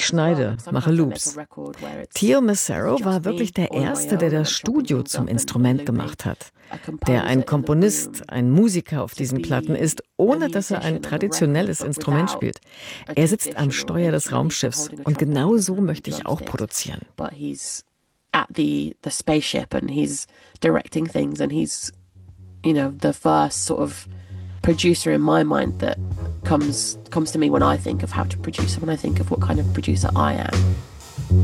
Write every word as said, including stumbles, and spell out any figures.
schneide, mache Loops. Theo Macero war wirklich der Erste, der das Studio zum Instrument gemacht hat. Der ein Komponist, ein Musiker auf diesen Platten ist, ohne dass er ein traditionelles Instrument spielt. Er sitzt am Steuer des Raumschiffs und genau so möchte ich auch produzieren. At the the spaceship and he's directing things and he's, you know, the first sort of producer in my mind that comes comes to me when I think of how to produce, when I think of what kind of producer I am.